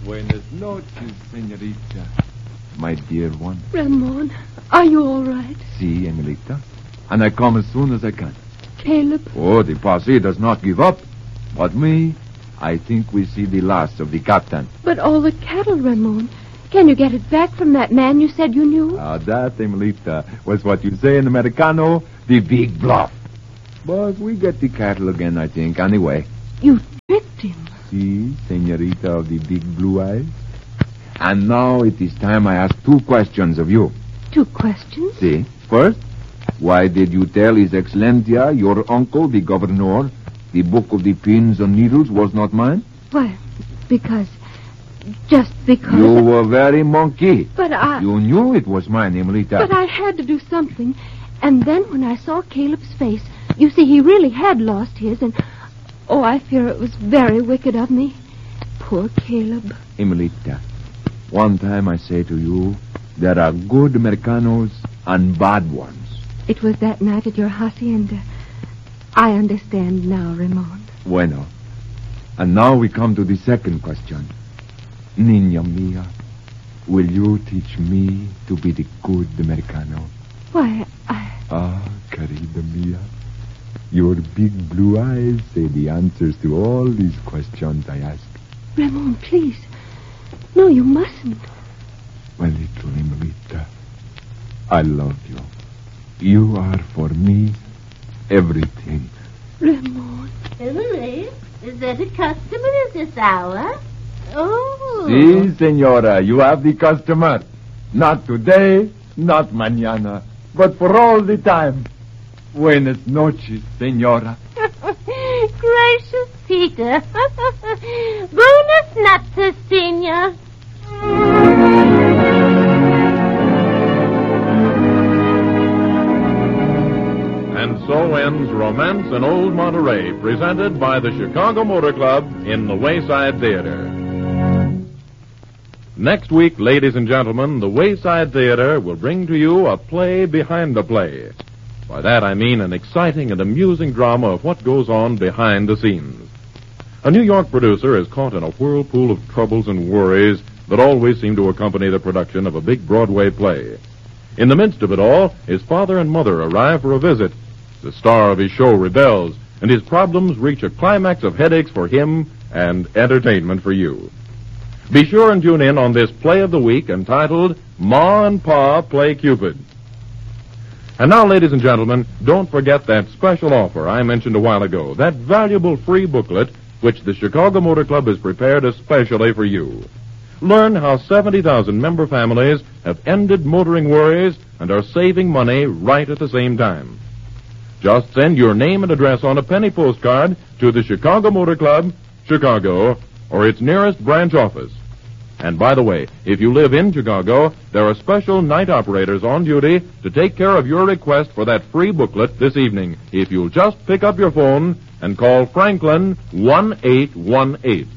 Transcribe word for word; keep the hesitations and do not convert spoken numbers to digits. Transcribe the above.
Buenas noches, señorita. My dear one. Ramon, are you all right? Si, Emilita. And I come as soon as I can. Caleb? Oh, the posse does not give up. But me, I think we see the last of the captain. But all the cattle, Ramon. Can you get it back from that man you said you knew? Ah, uh, that, Emilita, was what you say in Americano, the big bluff. But we get the cattle again, I think, anyway. You tricked him. Si, señorita of the big blue eyes. And now it is time I ask two questions of you. Two questions? Si. First, why did you tell His Excellencia, your uncle, the governor, the book of the pins and needles was not mine? Why, because... Just because... You were very monkey. But I... You knew it was mine, Emilita. But I had to do something. And then when I saw Caleb's face, you see, he really had lost his, and... Oh, I fear it was very wicked of me. Poor Caleb. Emilita, one time I say to you, there are good Americanos and bad ones. It was that night at your hacienda. I understand now, Ramon. Bueno. And now we come to the second question. Niña mia, will you teach me to be the good Americano? Why, I... Ah, querida mia, your big blue eyes say the answers to all these questions I ask. Ramon, please. No, you mustn't. My little Emilita, I love you. You are for me everything. Ramon. Emily, is that a customer at this hour? Oh. Si, senora, you have the customer. Not today, not mañana, but for all the time. Buenas noches, senora. Gracious Peter. Buenas noches, senor. And so ends Romance in Old Monterey, presented by the Chicago Motor Club in the Wayside Theater. Next week, ladies and gentlemen, the Wayside Theater will bring to you a play behind the play. By that I mean an exciting and amusing drama of what goes on behind the scenes. A New York producer is caught in a whirlpool of troubles and worries that always seem to accompany the production of a big Broadway play. In the midst of it all, his father and mother arrive for a visit. The star of his show rebels, and his problems reach a climax of headaches for him and entertainment for you. Be sure and tune in on this play of the week entitled Ma and Pa Play Cupid. And now, ladies and gentlemen, don't forget that special offer I mentioned a while ago, that valuable free booklet which the Chicago Motor Club has prepared especially for you. Learn how seventy thousand member families have ended motoring worries and are saving money right at the same time. Just send your name and address on a penny postcard to the Chicago Motor Club, Chicago, or its nearest branch office. And by the way, if you live in Chicago, there are special night operators on duty to take care of your request for that free booklet this evening if you'll just pick up your phone and call Franklin one eight one eight.